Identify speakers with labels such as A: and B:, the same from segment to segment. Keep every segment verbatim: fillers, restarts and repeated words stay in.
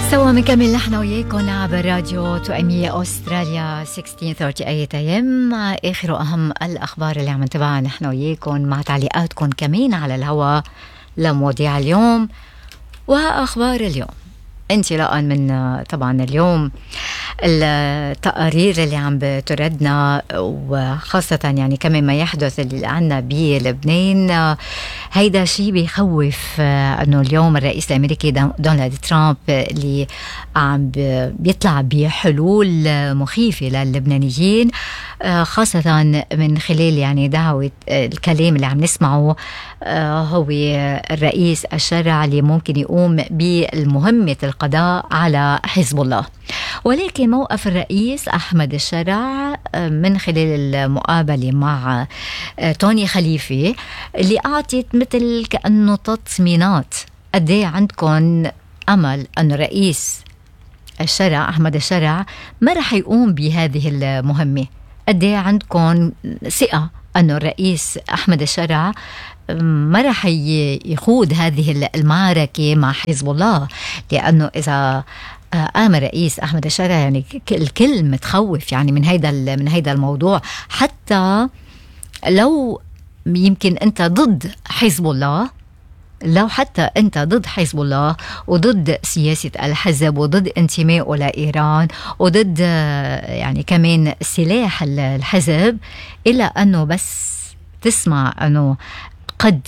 A: سوا مكمل نحن وياكم عبر راديو توأمية أستراليا ستة عشر ثلاثين إيه إم مع آخر وأهم الأخبار اللي عم نتابعها نحن وياكم مع تعليقاتكم كمان على الهواء لمواضيع اليوم وأخبار اليوم انطلاقا من طبعا اليوم التقارير اللي عم بتردنا وخاصة يعني كمان ما يحدث اللي عنا بلبنان. هيدا شيء بيخوف انه اليوم الرئيس الامريكي دونالد ترامب اللي عم بيطلع بحلول مخيفة للبنانيين، خاصة من خلال يعني دعوة الكلام اللي عم نسمعه هو الرئيس الشرع اللي ممكن يقوم بالمهمة القضاء على حزب الله. ولكن موقف الرئيس أحمد الشرع من خلال المقابلة مع توني خليفة اللي أعطت مثل كأنه تطمينات قد ايه عندكم أمل أن الرئيس الشرع أحمد الشرع ما رح يقوم بهذه المهمة، قد ايه عندكم ثقة أن الرئيس أحمد الشرع ما رح يخوض هذه المعركة مع حزب الله، لأنه إذا قام الرئيس أحمد الشرع يعني الكل متخوف يعني من هيدا من هيدا الموضوع. حتى لو يمكن أنت ضد حزب الله، لو حتى أنت ضد حزب الله وضد سياسة الحزب وضد انتمائه لإيران وضد يعني كمان سلاح الحزب، إلا أنه بس تسمع أنه قد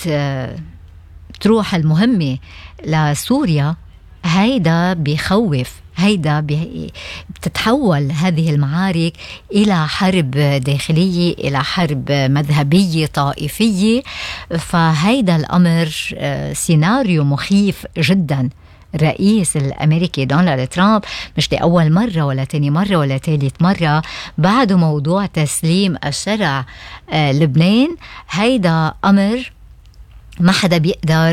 A: تروح المهمة لسوريا، هيدا بيخوف، هيدا بتتحول هذه المعارك إلى حرب داخلية، إلى حرب مذهبية طائفية. فهيدا الأمر سيناريو مخيف جدا. الرئيس الأمريكي دونالد ترامب مش لأول مرة ولا تاني مرة ولا ثالث مرة بعد موضوع تسليم الشرع لبنان، هيدا أمر ما حدا بيقدر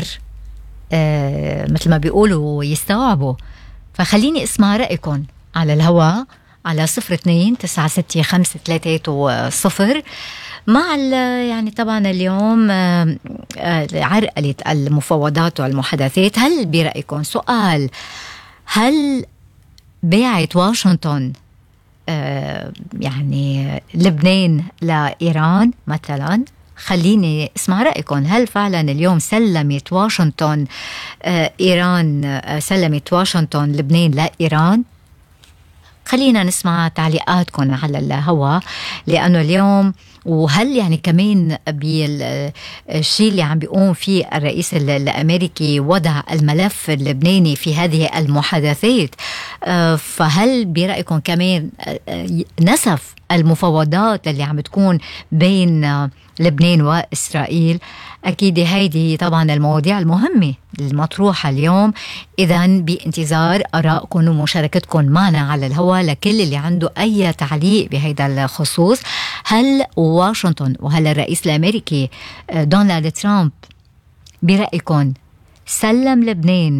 A: آه مثل ما بيقولوا يستوعبوا. فخليني اسمع رأيكم على الهواء على صفر اثنين تسعة ستة خمسة ثلاثة صفر مع يعني طبعا اليوم آه آه عرقلة المفاوضات والمحادثات. هل برأيكم سؤال هل بيعت واشنطن آه يعني لبنان لإيران مثلا؟ خليني اسمع رأيكم. هل فعلا اليوم سلمت واشنطن آه إيران آه سلمت واشنطن لبنان لإيران؟ خلينا نسمع تعليقاتكم على الهواء، لأنه اليوم وهل يعني كمان بالشيء اللي عم بيقوم فيه الرئيس الأمريكي وضع الملف اللبناني في هذه المحادثات، فهل برأيكم كمان نسف المفاوضات اللي عم تكون بين لبنان وإسرائيل؟ أكيد هيدي طبعا المواضيع المهمة المطروحة اليوم. إذن بانتظار آرائكم ومشاركتكم معنا على الهواء لكل اللي عنده أي تعليق بهذا الخصوص. هل واشنطن وهل الرئيس الأمريكي دونالد ترامب برأيكم سلم لبنان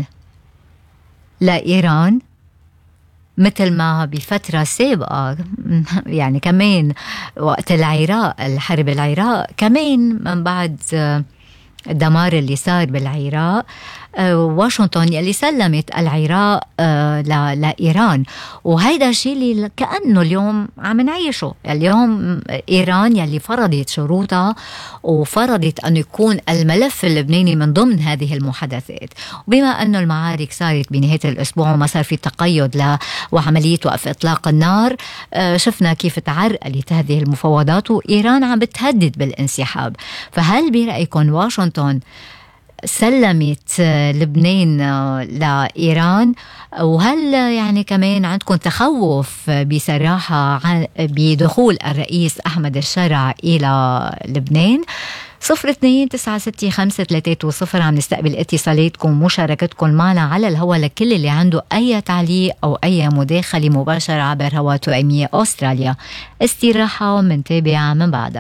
A: لإيران مثل ما بفترة سابقة يعني كمان وقت العراق، الحرب العراق كمان من بعد الدمار اللي صار بالعراق، واشنطن يلي سلمت العراق لإيران. وهيدا الشيء اللي كأنه اليوم عم نعيشه اليوم. إيران يلي فرضت شروطها وفرضت أن يكون الملف اللبناني من ضمن هذه المحادثات، وبما أنه المعارك صارت بنهاية الأسبوع وما صار في تقيد ل وعملية وقف إطلاق النار، شفنا كيف تعرقلت هذه المفاوضات وإيران عم بتهدد بالانسحاب. فهل برأيكم واشنطن سلمت لبنان لإيران؟ وهل يعني كمان عندكم تخوف بصراحة بدخول الرئيس أحمد الشرع إلى لبنان؟ صفر اثنين تسعة ستة خمسة ثلاثة صفر. عم نستقبل اتصالاتكم ومشاركتكم معنا على الهواء لكل اللي عنده أي تعليق أو أي مداخلة مباشرة عبر هواء توأمية أستراليا. استراحة ومنتابعة من بعدها.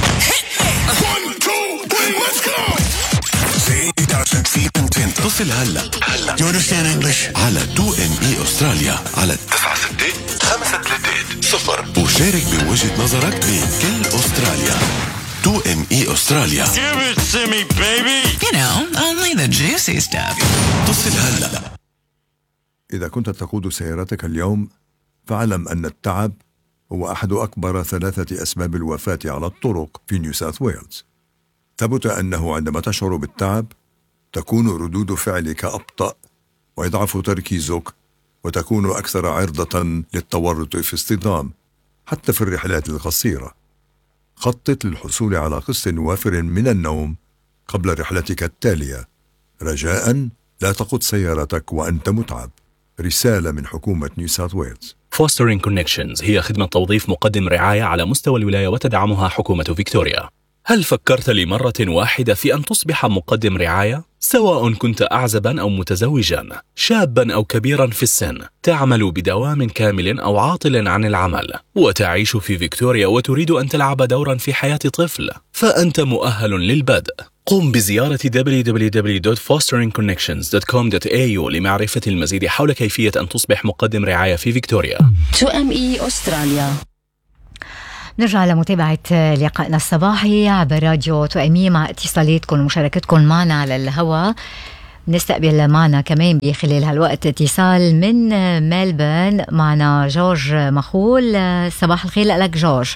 B: اتصل هلا هلا You understand English على تو إم إي أستراليا على تسعة ستة خمسة ثلاثة صفر وشارك بوجهة نظرك بكل أستراليا. تو إم إي أستراليا.
C: Give it to me, baby.
D: You know, only the juicy stuff.
B: اتصل هلا
C: إذا كنت تقود سيارتك اليوم فاعلم أن التعب هو أحد أكبر ثلاثة أسباب الوفاة على الطرق في نيو ساوث ويلز. ثبت أنه عندما تشعر بالتعب تكون ردود فعلك أبطأ ويضعف تركيزك وتكون أكثر عرضة للتورط في اصطدام حتى في الرحلات القصيرة. خطط للحصول على قسط وافر من النوم قبل رحلتك التالية. رجاء لا تقود سيارتك وأنت متعب. رسالة من حكومة نيو ساوث ويلز.
D: Fostering Connections هي خدمة توظيف مقدم رعاية على مستوى الولاية وتدعمها حكومة فيكتوريا. هل فكرت لمرة واحدة في أن تصبح مقدم رعاية؟ سواء كنت أعزبا أو متزوجا، شابا أو كبيرا في السن، تعمل بدوام كامل أو عاطل عن العمل، وتعيش في فيكتوريا وتريد أن تلعب دورا في حياة طفل، فأنت مؤهل للبدء. قم بزيارة دبليو دبليو دبليو دوت فوسترينج كونكشنز دوت كوم دوت إيه يو لمعرفة المزيد حول كيفية أن تصبح مقدم رعاية في فيكتوريا.
E: تو إم إي أستراليا.
A: نرجع لمتابعة لقائنا الصباحي عبر راديو تو إم إي مع اتصالاتكم ومشاركتكم معنا على الهواء. نستقبل معنا كمان بخلال هالوقت اتصال من ملبورن. معنا جورج مخول. صباح الخير لك جورج.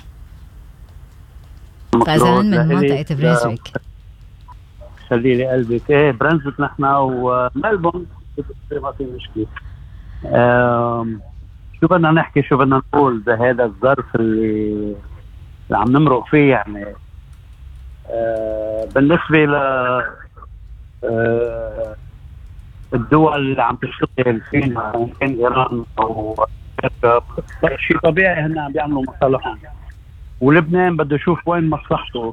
A: فازان من منطقة برنسويك.
F: خلي لي قلبك. ايه برنسويك نحن وملبورن ما في مشكلة. شو بدنا نحكي شو بدنا نقول بهذا الظرف اللي, اللي عم نمرق فيه يعني. آه بالنسبة ل آه الدول اللي عم تشتغل فينا إن كان إيران أو شيء طبيعي هن عم بيعملوا مصالحهم، ولبنان بده يشوف وين مصلحته.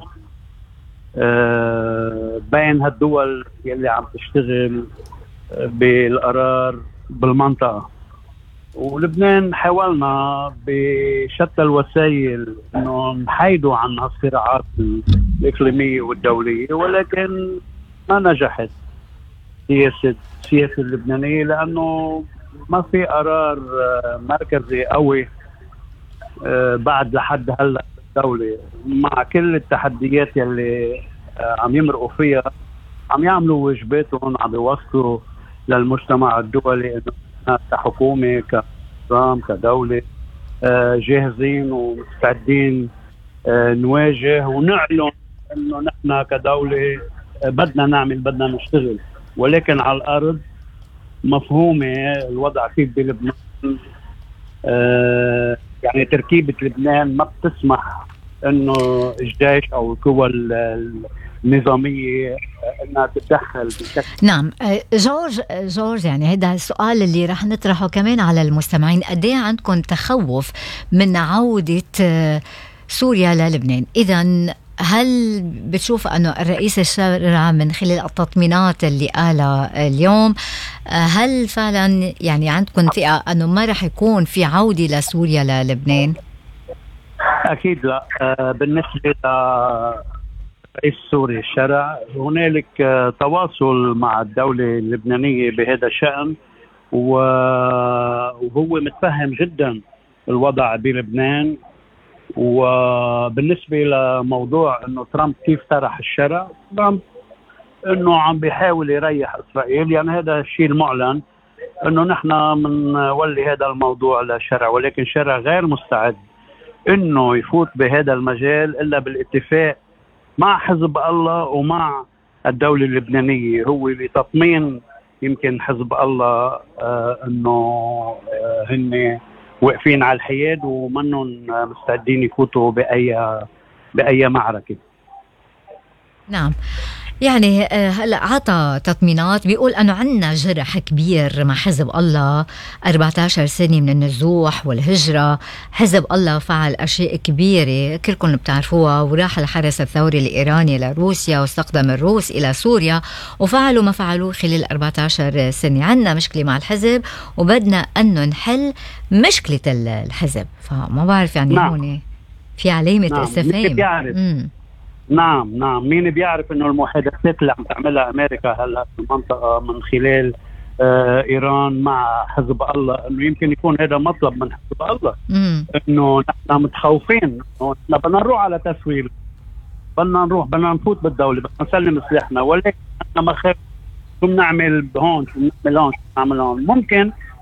F: آه بين هالدول اللي عم تشتغل بالقرار بالمنطقة، ولبنان حاولنا بشتى الوسائل انه نحيدوا عن الصراعات الاقليميه والدوليه، ولكن ما نجحت سياسه السياسه اللبنانيه لانه ما في قرار مركزي قوي بعد لحد هلا الدوله، مع كل التحديات يلي عم يمرقوا فيها عم يعملوا واجباتهم، عم يوصلوا للمجتمع الدولي انه كحكومة كنظام كدولة جاهزين ومستعدين نواجه ونعلن انه نحن كدولة بدنا نعمل بدنا نشتغل، ولكن على الارض مفهومة الوضع كيف بلبنان. يعني تركيبة لبنان ما بتسمح انه الجيش او القوى النظامية انها تتدخل بشكل.
A: نعم جورج جورج يعني هذا السؤال اللي رح نطرحه كمان على المستمعين. قد ايه عندكم تخوف من عودة سوريا للبنان؟ اذا هل بتشوف انه الرئيس الشارع من خلال التطمينات اللي قالها اليوم هل فعلا يعني عندكم ثقة انه ما رح يكون في عودة لسوريا للبنان؟
F: اكيد لا. بالنسبة رئيس سوري الشرع هنالك تواصل مع الدولة اللبنانية بهذا الشأن، وهو متفهم جدا الوضع بلبنان. وبالنسبة لموضوع انه ترامب كيف طرح الشرع، ترامب انه عم بيحاول يريح اسرائيل، يعني هذا الشيء المعلن انه نحن منولي هذا الموضوع للشرع، ولكن الشرع غير مستعد انه يفوت بهذا المجال الا بالاتفاق مع حزب الله ومع الدولة اللبنانية. هو لتطمين يمكن حزب الله آه انه آه هن واقفين على الحياد ومنهم مستعدين يفوتوا بأي بأي معركة.
A: نعم يعني هلا عطى تطمينات، بيقول انه عندنا جرح كبير مع حزب الله، أربعة عشر سنة من النزوح والهجرة. حزب الله فعل اشياء كبيرة كلكم بتعرفوها، وراح الحرس الثوري الايراني لروسيا واستخدم الروس الى سوريا، وفعلوا ما فعلوه خلال أربعة عشر سنة. عندنا مشكلة مع الحزب وبدنا انه نحل مشكلة الحزب. فما بعرف يعني نعم. هون في علامة نعم. استفهام.
F: نعم نعم مين بيعرف انه المحادثات اللي عم تعملها امريكا هلا في المنطقه من خلال آه ايران مع حزب الله انه يمكن يكون هذا مطلب من حزب الله، مم. انه نحن متخوفين انه نحن بدنا نروح على تسويل، بدنا نروح بدنا نفوت بالدوله، بدنا نسلم سلاحنا، ولكن نحن ما خايف شو بنعمل هون شو بنعمل هون شو بنعمل هون. ممكن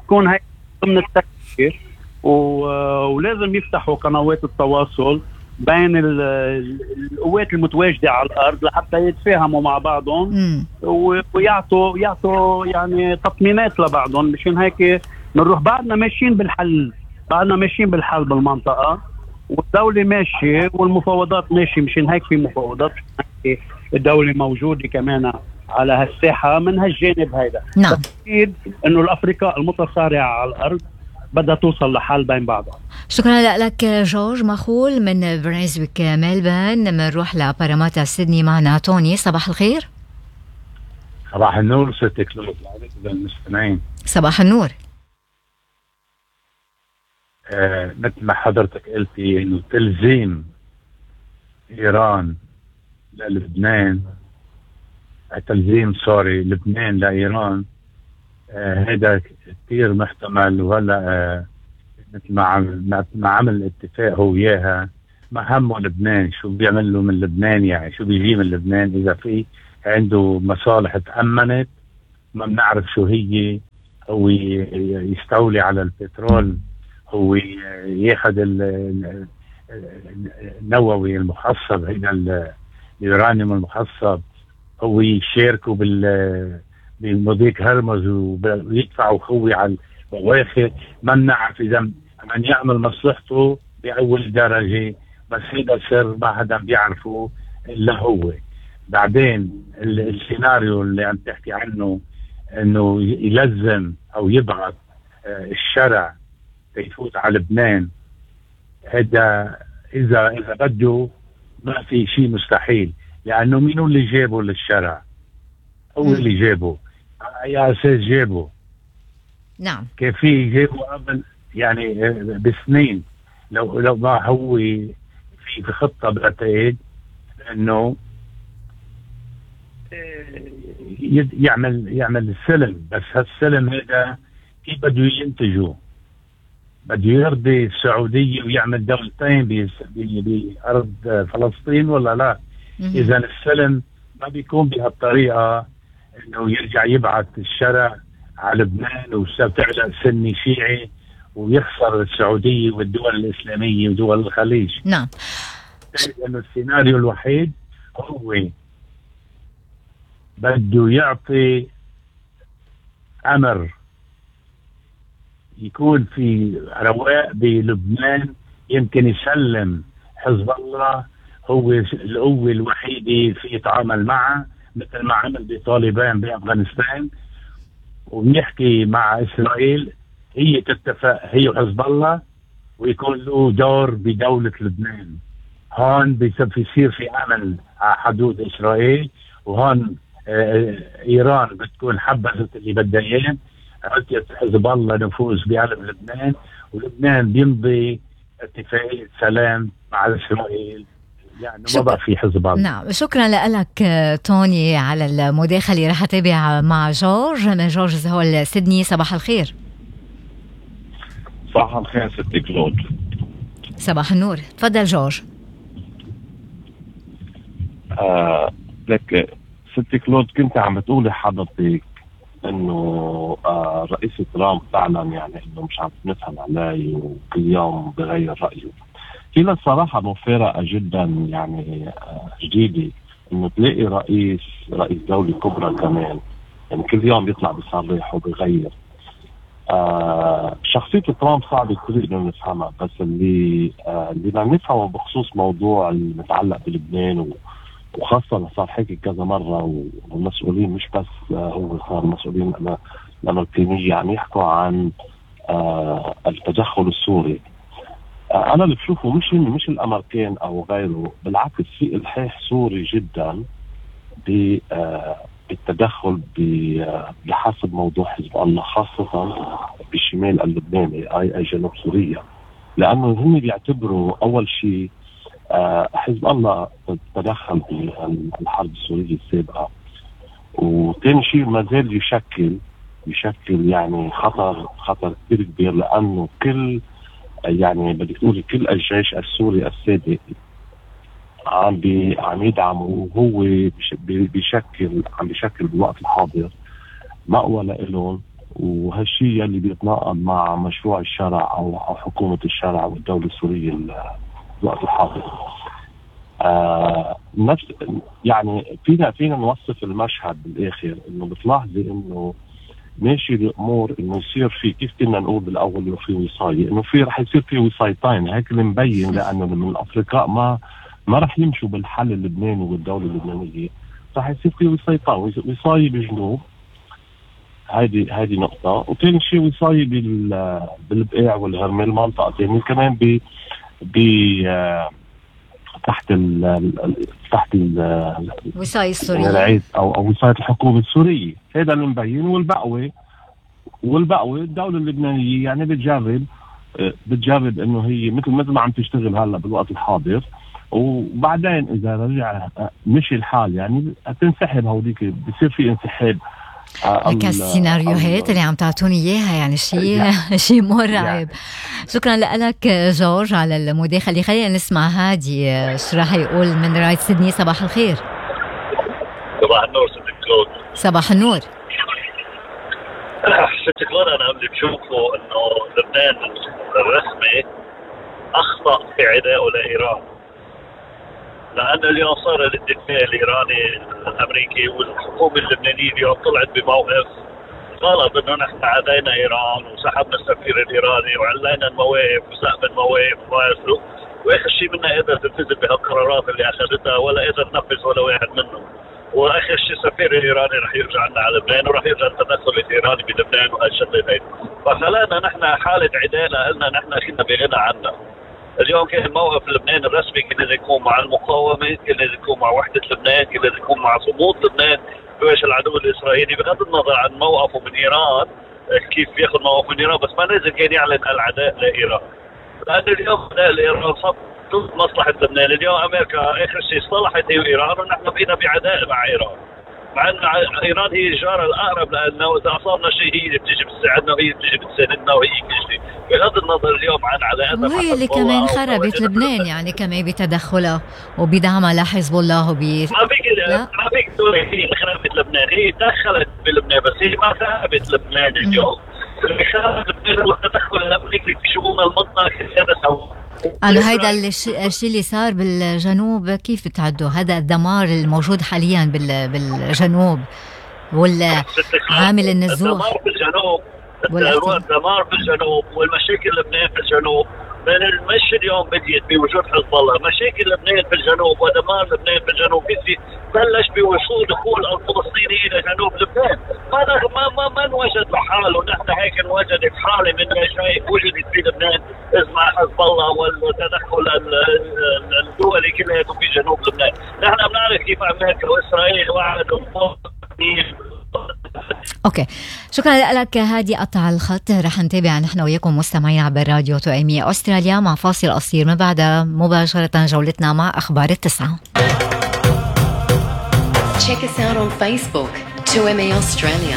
F: تكون هي ضمن التفكير، ولازم يفتحوا قنوات التواصل بين القوات المتواجدة على الأرض لحتى يتفاهموا مع بعضهم ويعطوا يعطوا يعني تطمينات لبعضهم. مشان هيك نروح بعدنا ماشيين بالحل، بعدنا ماشيين بالحل بالمنطقة، والدولة ماشية والمفاوضات ماشية. مشان هيك في مفاوضات، الدولة موجودة كمان على هالساحة من هالجانب هيدا.
A: نعم.
F: أكيد إنه الأفريقيا المتصارعة على الأرض بدها توصل لحل بين بعضها.
A: شكرا لك جورج مخول من برنسويك ميلبورن. بنروح لباراماتا سيدني، معنا توني. صباح الخير.
G: صباح النور ستي كلود المستمعين.
A: صباح النور.
G: آه، مثل ما حضرتك قلتي انه تلزيم ايران للبنان، تلزيم سوري لبنان لايران، هذا آه كثير محتمل. وهلا آه مثل ما عمل ما عمل الاتفاق هو وياها، ما همه لبنان شو بيعمل له من لبنان، يعني شو بيجي من لبنان اذا في عنده مصالح تأمنت ما بنعرف شو هي. هو يستولي على البترول، هو ياخذ النووي المخصب، هنا اليورانيوم المخصب، هو يشاركوا بال بمضيق هرمز ويدفعوا خوي على البواخر. ما بنعرف اذا من يعمل مصلحته باول درجه، بس هذا سر ما حدا بيعرفه الا هو. بعدين السيناريو اللي عم تحكي عنه انه يلزم او يبعث الشرع يفوت على لبنان، هذا اذا اذا بده ما في شيء مستحيل، لانه مين اللي جابه للشرع؟ هو م. اللي جابه. يا اساس جابه.
A: نعم.
G: كيف في جابه قبل يعني بسنين، لو لو ما هو في في خطه بعتقد انه يعمل يعمل السلم، بس هالسلم هذا كيف بده ينتجه؟ بده يرضي السعوديه ويعمل دولتين بارض فلسطين ولا لا؟ اذا السلم ما بيكون بهالطريقه انه يرجع يبعث الشرع على لبنان وتعلق سني شيعي ويخسر السعوديه والدول الاسلاميه ودول الخليج.
A: نعم.
G: لانه السيناريو الوحيد هو بده يعطي امر يكون في رواق بلبنان، يمكن يسلم حزب الله هو القوة الوحيدة في يتعامل معها، مثل ما عمل بطالبان بأفغانستان، وبيحكي مع إسرائيل هي تتفق هي وحزب الله ويكون له دور بدولة لبنان. هون بيصير في أمن على حدود إسرائيل، وهون آه إيران بتكون حبست اللي بدها إياه، عطيت حزب الله نفوذ بقلب لبنان، ولبنان بيمضي اتفاقية سلام مع إسرائيل، يعني ما بقى في حزب الله.
A: نعم. شكرا لك توني على المداخلة. رح أتابع مع جورج من جورج زهول سيدني. صباح الخير.
H: صباح الخير ستي كلود.
A: صباح النور. تفضل جورج.
H: آه لك ستي كلود، كنت عم بتقولي حضرتك انه آه رئيس ترامب فعلا يعني انه مش عم نفهم عليه وكل يوم بغير رايه. في الصراحه مفارقه جدا يعني آه جديده انه تلاقي رئيس رئيس دوله كبرى كمان يعني كل يوم يطلع بصريح وبغير. آه شخصيه ترامب صعب كثير انه نفهمها، بس اللي آه اللي بدنا نفهمه بخصوص موضوع المتعلق بلبنان و وخاصة صار حكي كذا مرة، والمسؤولين مش بس هو صار مسؤولين الأمريكيين عم يحكوا عن آه التدخل السوري. آه أنا اللي بشوفه مش مش الأمريكان أو غيره، بالعكس في إلحاح سوري جدا بالتدخل بحسب موضوع حزب الله، خاصة بالشمال اللبناني أي أي جنوب سوريا، لأنه هم بيعتبروا أول شيء آه حزب الله تدخل بالحرب السورية السابقة، وثاني شيء ما زال يشكل يشكل يعني خطر خطر كثير كبير، لأنه كل يعني بدك تقولي كل الجيش السوري السابق عم بي عم يدعمه، وهو بيشكل عم بيشكل بالوقت الحاضر مأوى لهم وهالشيء يلي بيتناقض مع مشروع الشرع أو أو حكومة الشرع والدولة السورية الوقت الحاضر. آه نفس يعني فينا فينا نوصف المشهد بالآخر إنه بتلاحظي إنه ماشي الأمور إنه يصير في كيف كنا نقول بالأول إنه في وصاية، إنه في رح يصير في وصايتين، هيك اللي مبين، لأنه من الأفريقيا ما ما رح يمشوا بالحل اللبناني والدولة اللبنانية، رح يصير في وصايتين، وصاية بجنوب، هذه هذه نقطة، وثاني شيء وصاية بال بالبقاع والهرمل منطقة ثانية كمان ب ب تحت ال تحت ال
A: وصاية السورية
H: أو أو وصاية الحكومة السورية، هذا اللي مبين. والبقوة والبقوة الدولة اللبنانية يعني بتجرب بتجرب إنه هي مثل مثل ما عم تشتغل هلا بالوقت الحاضر، وبعدين إذا رجع مشي الحال يعني تنسحب هوديك، بصير في انسحاب.
A: لك السيناريوهات اللي عم تعطوني إياها يعني شيء شيء مرعب. شكرا لك جورج على المداخلة. خلينا نسمع هادي شو راح يقول من رايت سيدني. صباح الخير.
I: صباح النور ست كلود.
A: صباح النور
I: ست كلود. أنا اللي بشوفه إنه لبنان الرسمي أخطأ في عدائه لإيران، لأن اليوم صار الاتفاق الإيراني الأمريكي والحكومة اللبنانية اليوم طلعت بموقف غلط، إنه نحن عادينا إيران وسحبنا السفير الإيراني وعلينا المواقف وسقف المواقف وما، وآخر شيء منا قدر تنفذ بهالقرارات اللي أخذتها ولا قدر تنفذ ولا واحد منهم. وآخر شيء السفير الإيراني رح يرجع لنا على لبنان ورح يرجع التدخل الإيراني بلبنان وهالشغلتين، فخلانا نحن حالة عدالة قلنا نحن كنا بغنى عنها. اليوم كان موقف لبنان الرسمي كان لازم يكون مع المقاومة، كان لازم يكون مع وحدة لبنان، كان لازم يكون مع صمود لبنان بوجه العدو الإسرائيلي، بغض النظر عن موقفه من إيران كيف ياخذ موقف من إيران، بس ما لازم كان يعلن العداء لإيران، لأن اليوم الإيران صب مصلحة لبنان. اليوم أمريكا آخر شيء صلحت هي وإيران ونحن بقينا بعداء مع إيران، مع أن إيران هي الجارة الأقرب، لأنه إذا أصابنا شيء هي اللي بتيجي بتساعدنا وهي بتيجي بتساندنا وهي كل شيء، بغض النظر اليوم عن علاقاتنا.
A: وهي اللي كمان خربت لبنان يعني كمان بتدخلها وبدعمها لحزب الله وبي
I: ما فيك ما فيك تقول هي اللي خربت لبنان، هي دخلت بلبنان بس هي ما خربت لبنان. اليوم اللي خربت لبنان هو التدخل الأمريكي في شؤون المنطقة هذا سوى.
A: أنا هيدا الشيء اللي صار بالجنوب كيف بتعدوا هذا الدمار الموجود حاليا بالجنوب ولا عامل النزوح؟
I: الدمار بالجنوب الدمار بالجنوب والمشاكل لبنان في الجنوب من المش اليوم بديت بوجود حزب الله. مشاكل لبنان في الجنوب ودمار لبنان في الجنوب بلش بوصول دخول الفلسطيني الى جنوب لبنان. ما ما ما, ما نوجد حاله، نحن هيك نوجدت حاله من شيء وجدت في لبنان اسمها حزب الله والتدخل الدولي كلها في جنوب لبنان. نحن بنعرف كيف امريكا واسرائيل وعدوا
A: اوكي. شكرا لك هادي. قطع الخط. رح نتابع نحن وياكم مستمعين عبر راديو تو ام اي استراليا مع فاصل قصير، من بعدها مباشرة جولتنا مع اخبار التسعة.
E: Check us out on Facebook تو ام اي Australia.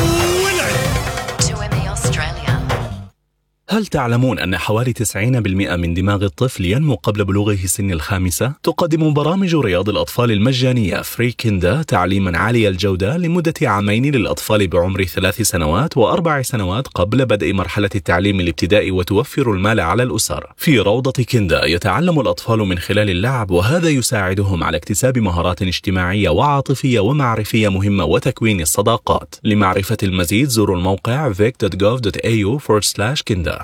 E: تو ام اي Australia.
D: هل تعلمون أن حوالي تسعين بالمئة من دماغ الطفل ينمو قبل بلوغه سن الخامسة؟ تقدم برامج رياض الأطفال المجانية فري كيندا تعليما عالي الجودة لمدة عامين للأطفال بعمر ثلاث سنوات وأربع سنوات قبل بدء مرحلة التعليم الابتدائي، وتوفر المال على الأسر. في روضة كيندا يتعلم الأطفال من خلال اللعب، وهذا يساعدهم على اكتساب مهارات اجتماعية وعاطفية ومعرفية مهمة وتكوين الصداقات. لمعرفة المزيد زوروا الموقع vic dot gov dot a u forward slash kinda.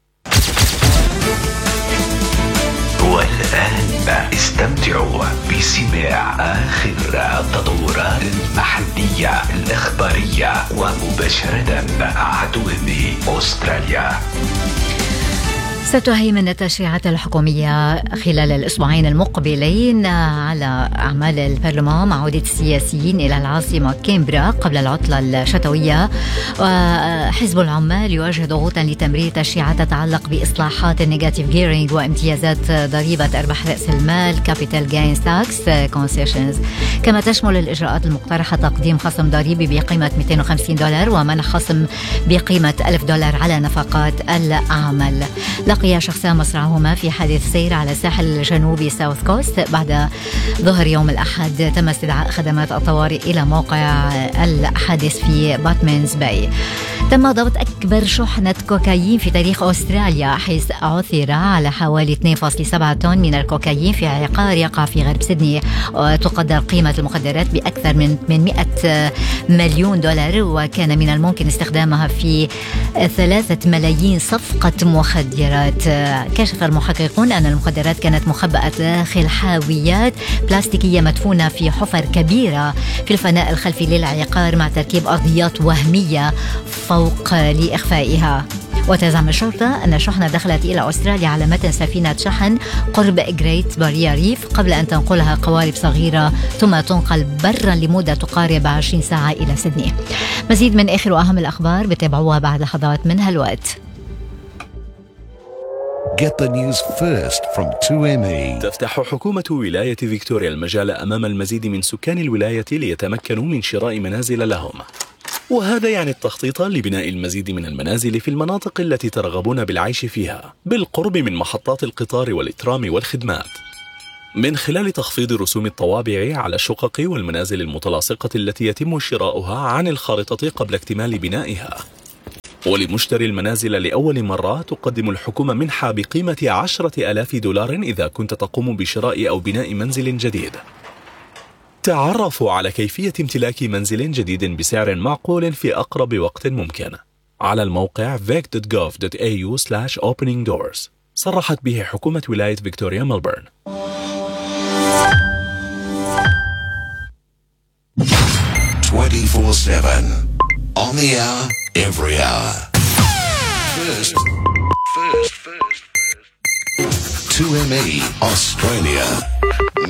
J: والآن استمتعوا بسماع آخر التطورات المحلية الإخبارية ومباشرة على تو ام اي أستراليا.
A: ستهيمن التشريعات الحكومية خلال الأسبوعين المقبلين على أعمال البرلمان مع عودة السياسيين إلى العاصمة كامبرا قبل العطلة الشتوية. وحزب العمال يواجه ضغوطا لتمرير تشريعات تتعلق بإصلاحات النيجاتيف جيرينج وامتيازات ضريبة أرباح رأس المال كابيتال جينز تاكس كونسيشنز، كما تشمل الإجراءات المقترحة تقديم خصم ضريبي بقيمة مئتين وخمسين دولار ومنح خصم بقيمة ألف دولار على نفقات العمل. لقد التقي شخصان مصرعهما في حادث سير على الساحل الجنوبي ساوث كوست. بعد ظهر يوم الأحد تم استدعاء خدمات الطوارئ إلى موقع الحادث في باتمانز باي. تم ضبط أكبر شحنة كوكايين في تاريخ أستراليا، حيث عثر على حوالي اثنين فاصلة سبعة طن من الكوكايين في عقار يقع في غرب سيدني. وتقدر قيمة المخدرات بأكثر من ثمانمائة مليون دولار، وكان من الممكن استخدامها في ثلاثة ملايين صفقة مخدرات. كشف المحققون أن المخدرات كانت مخبأة داخل حاويات بلاستيكية مدفونة في حفر كبيرة في الفناء الخلفي للعقار، مع تركيب أرضيات وهمية فوق لإخفائها. وتزعم الشرطة أن الشحنة دخلت إلى أستراليا على متن سفينة شحن قرب جريت باريا ريف، قبل أن تنقلها قوارب صغيرة ثم تنقل برا لمدة تقارب عشرين ساعة إلى سيدني. مزيد من آخر وأهم الأخبار بتابعوها بعد لحظات من هالوقت.
B: Get the news first from تو إم إي.
D: تفتح حكومة ولاية فيكتوريا المجال أمام المزيد من سكان الولاية ليتمكنوا من شراء منازل لهم، وهذا يعني التخطيط لبناء المزيد من المنازل في المناطق التي ترغبون بالعيش فيها بالقرب من محطات القطار والترام والخدمات، من خلال تخفيض رسوم الطوابع على الشقق والمنازل المتلاصقة التي يتم شراؤها عن الخارطة قبل اكتمال بنائها. ولمشتري المنازل لأول مرة تقدم الحكومة منحة بقيمة عشرة آلاف دولار إذا كنت تقوم بشراء أو بناء منزل جديد. تعرفوا على كيفية امتلاك منزل جديد بسعر معقول في أقرب وقت ممكن على الموقع vic dot gov dot a u slash opening doors. صرحت به حكومة ولاية فيكتوريا ملبورن.
B: twenty-four seven on the hour, every hour. First, first, first, first. two M E Australia.